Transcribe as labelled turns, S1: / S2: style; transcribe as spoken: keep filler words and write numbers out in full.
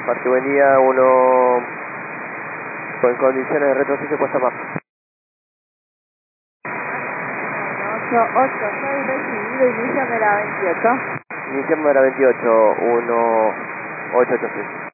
S1: Parque buen día, uno con condiciones de retroceso puesta más.
S2: ocho ocho seis recibido, inicio de la veintiocho.
S1: Iniciamos de la veintiocho, uno ocho ocho seis.